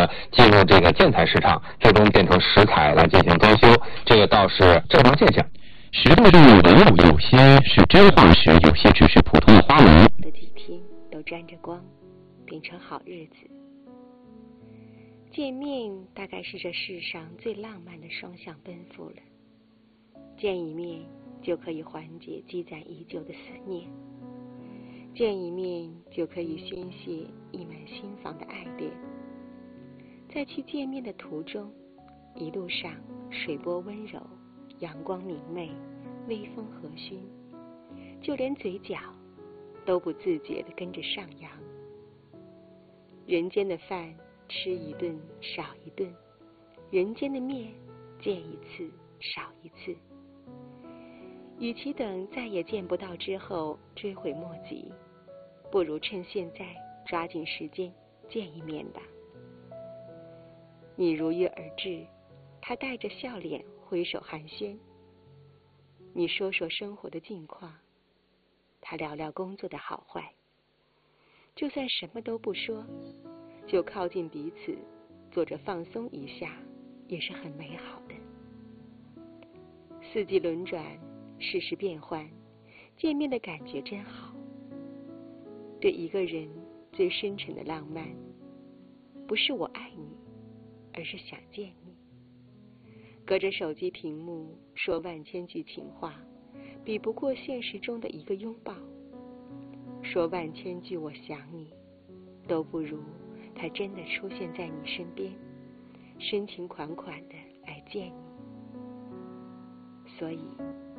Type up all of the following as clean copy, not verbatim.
的进入这个建材市场，最终变成石材来进行装修，这个倒是正常现象。 石头上纹路有些是真化石，有些只是普通的花纹。 的几天都沾着光，变成好日子。见面大概是这世上最浪漫的双向奔赴了。见一面就可以缓解积攒已久的思念，见一面就可以宣泄溢满心房的爱恋。在去见面的途中，一路上水波温柔，阳光明媚，微风和煦，就连嘴角都不自觉地跟着上扬。人间的饭吃一顿少一顿，人间的面见一次少一次。与其等再也见不到之后追悔莫及，不如趁现在抓紧时间见一面吧。你如约而至，他带着笑脸挥手寒暄。你说说生活的近况，他聊聊工作的好坏。就算什么都不说，就靠近彼此，坐着放松一下，也是很美好的。四季轮转，世事变换，见面的感觉真好。对一个人最深沉的浪漫，不是我爱你，而是想见你。隔着手机屏幕说万千句情话，比不过现实中的一个拥抱。说万千句我想你，都不如他真的出现在你身边，深情款款的来见你。所以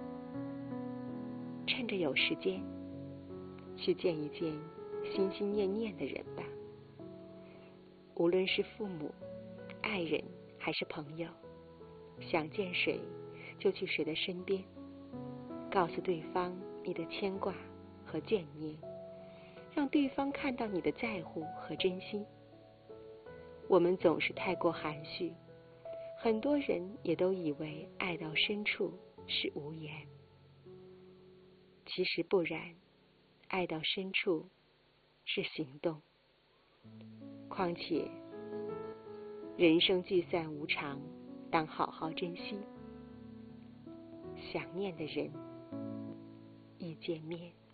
趁着有时间，去见一见心心念念的人吧。无论是父母、爱人还是朋友，想见谁就去谁的身边，告诉对方你的牵挂和眷念，让对方看到你的在乎和真心。我们总是太过含蓄，很多人也都以为爱到深处是无言。其实不然，爱到深处是行动。况且人生聚散无常，当好好珍惜。想念的人，易见面。